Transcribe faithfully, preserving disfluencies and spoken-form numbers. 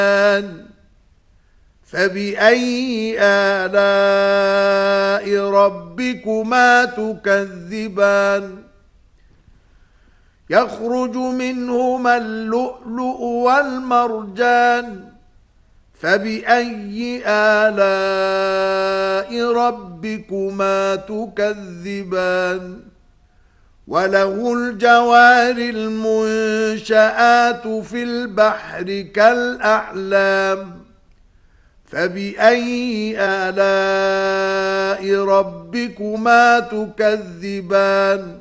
فبأي آلاء ربكما تكذبان يخرج منهما اللؤلؤ والمرجان فبأي آلاء ربكما تكذبان وله الجوار المنشآت في البحر كالأعلام فبأي آلاء ربكما تكذبان